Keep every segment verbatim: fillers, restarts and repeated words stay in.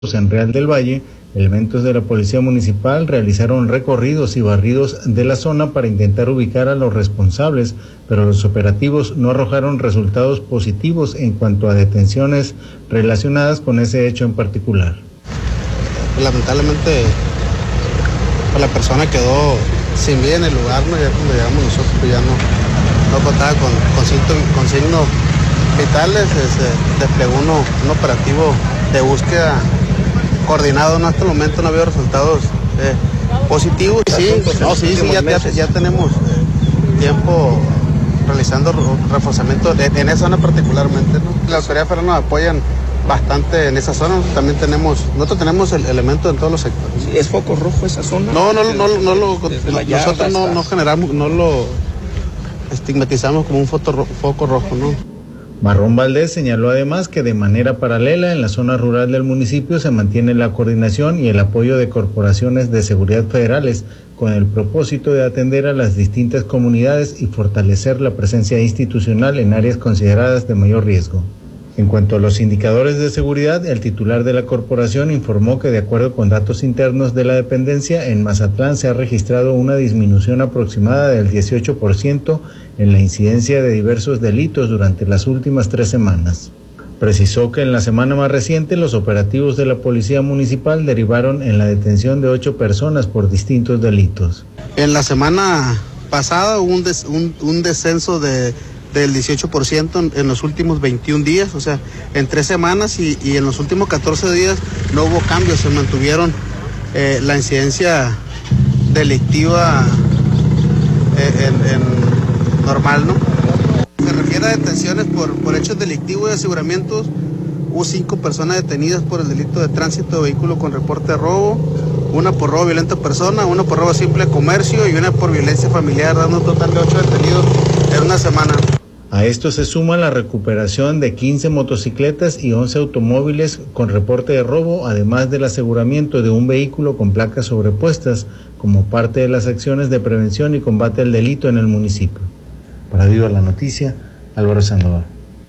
En Real del Valle, elementos de la Policía Municipal realizaron recorridos y barridos de la zona para intentar ubicar a los responsables, pero los operativos no arrojaron resultados positivos en cuanto a detenciones relacionadas con ese hecho en particular. Lamentablemente, la persona quedó sin vida en el lugar, ¿no? Ya cuando llegamos nosotros pues ya no, no contaba con, con, signos, con signos vitales, se desplegó uno, un operativo de búsqueda coordinado, ¿no? Hasta el momento no ha habido resultados eh, positivos. Sí, no, sí, sí, ya, ya, ya tenemos tiempo realizando reforzamiento de, en esa zona particularmente, ¿no? La autoridad federal nos apoyan bastante en esa zona. También tenemos, nosotros tenemos el elemento en todos los sectores. ¿Es foco rojo esa zona? No, no, no, no, no lo, nosotros no, no generamos, no lo estigmatizamos como un foto, foco rojo, ¿no? Marrón Valdés señaló además que de manera paralela en la zona rural del municipio se mantiene la coordinación y el apoyo de corporaciones de seguridad federales con el propósito de atender a las distintas comunidades y fortalecer la presencia institucional en áreas consideradas de mayor riesgo. En cuanto a los indicadores de seguridad, el titular de la corporación informó que de acuerdo con datos internos de la dependencia, en Mazatlán se ha registrado una disminución aproximada del dieciocho por ciento en la incidencia de diversos delitos durante las últimas tres semanas. Precisó que en la semana más reciente los operativos de la Policía Municipal derivaron en la detención de ocho personas por distintos delitos. En la semana pasada hubo un, des, un, un descenso de del dieciocho por ciento en, en los últimos veintiún días, o sea, en tres semanas y, y en los últimos catorce días no hubo cambios, se mantuvieron eh, la incidencia delictiva eh, en, en normal, ¿no? Se refiere a detenciones por, por hechos delictivos y aseguramientos, hubo cinco personas detenidas por el delito de tránsito de vehículo con reporte de robo, una por robo violento a persona, una por robo simple de comercio y una por violencia familiar, dando un total de ocho detenidos en una semana. A esto se suma la recuperación de quince motocicletas y once automóviles con reporte de robo, además del aseguramiento de un vehículo con placas sobrepuestas, como parte de las acciones de prevención y combate al delito en el municipio. Para Viva la Noticia, Álvaro Sandoval.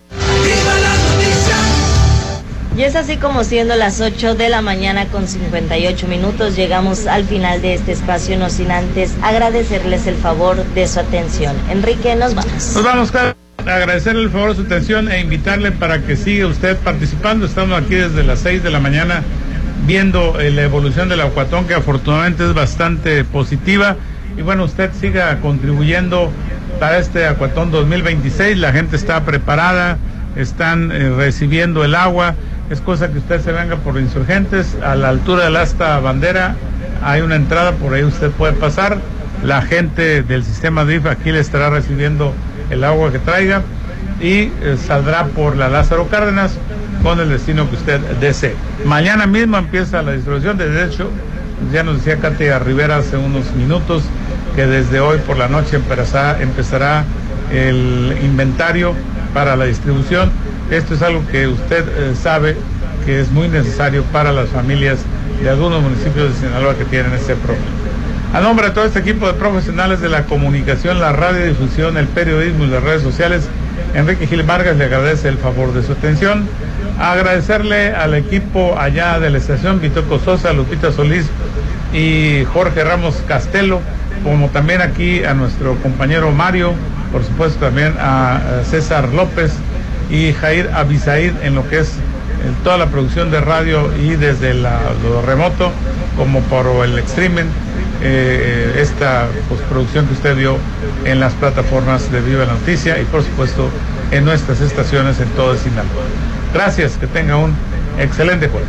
Y es así como siendo las ocho de la mañana con cincuenta y ocho minutos, llegamos al final de este espacio, no sin antes agradecerles el favor de su atención. Enrique, nos vamos. Nos vamos, Carlos. Agradecerle el favor de su atención e invitarle para que siga usted participando. Estamos aquí desde las seis de la mañana viendo eh, la evolución del acuatón, que afortunadamente es bastante positiva. Y bueno, usted siga contribuyendo para este acuatón dos mil veintiséis. La gente está preparada, están eh, recibiendo el agua. Es cosa que usted se venga por Insurgentes, a la altura del asta bandera, hay una entrada, por ahí usted puede pasar. La gente del sistema D I F aquí le estará recibiendo el agua que traiga y eh, saldrá por la Lázaro Cárdenas con el destino que usted desee. Mañana mismo empieza la distribución, de hecho, ya nos decía Katia Rivera hace unos minutos que desde hoy por la noche empezará, empezará el inventario para la distribución. Esto es algo que usted eh, sabe que es muy necesario para las familias de algunos municipios de Sinaloa que tienen este problema. A nombre de todo este equipo de profesionales de la comunicación, la radiodifusión, el periodismo y las redes sociales, Enrique Gil Vargas le agradece el favor de su atención. Agradecerle al equipo allá de la estación, Vitoco Sosa, Lupita Solís y Jorge Ramos Castelo, como también aquí a nuestro compañero Mario, por supuesto también a César López y Jair Abisaid en lo que es en toda la producción de radio y desde la, lo remoto como por el streaming, eh, esta postproducción que usted vio en las plataformas de Viva la Noticia y por supuesto en nuestras estaciones en todo el Sinaloa. Gracias, que tenga un excelente jueves.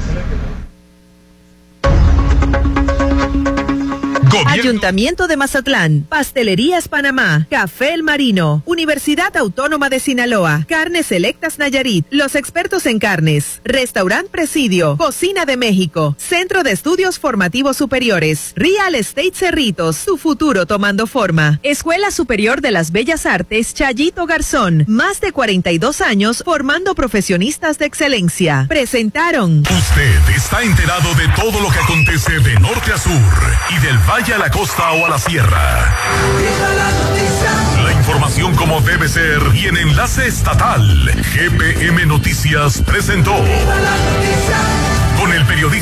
Ayuntamiento de Mazatlán, Pastelerías Panamá, Café El Marino, Universidad Autónoma de Sinaloa, Carnes Selectas Nayarit, los expertos en carnes, Restaurant Presidio, Cocina de México, Centro de Estudios Formativos Superiores, Real Estate Cerritos, tu futuro tomando forma, Escuela Superior de las Bellas Artes Chayito Garzón, más de cuarenta y dos años formando profesionistas de excelencia. Presentaron. Usted está enterado de todo lo que acontece de norte a sur y del valle a la costa o a la sierra. La información como debe ser y en enlace estatal. G P M Noticias presentó con el periodista